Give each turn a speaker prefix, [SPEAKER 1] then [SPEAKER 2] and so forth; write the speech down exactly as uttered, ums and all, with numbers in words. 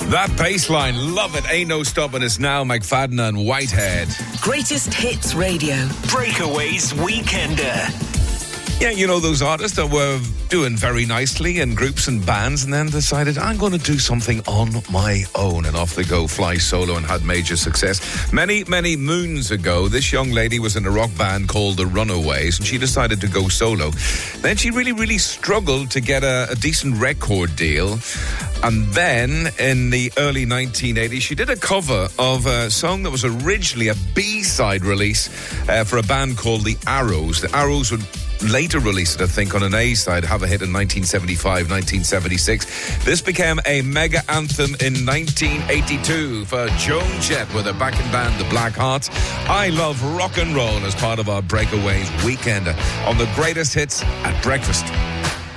[SPEAKER 1] That bass line, love it. Ain't no stopping us now. McFadden and Whitehead.
[SPEAKER 2] Greatest Hits Radio.
[SPEAKER 3] Breakaways Weekender.
[SPEAKER 1] Yeah, you know, those artists that were doing very nicely in groups and bands and then decided, I'm going to do something on my own. And off they go, fly solo, and had major success. Many, many moons ago, this young lady was in a rock band called The Runaways, and she decided to go solo. Then she really, really struggled to get a, a decent record deal. And then, in the early nineteen eighties, she did a cover of a song that was originally a B-side release uh, for a band called The Arrows. The Arrows would later release it, I think, on an A-side, have a hit in nineteen seventy-five, nineteen seventy-six. This became a mega anthem in nineteen eighty-two for Joan Jett with her backing band, The Black Hearts. I love rock and roll as part of our Breakaways Weekender on the greatest hits at breakfast.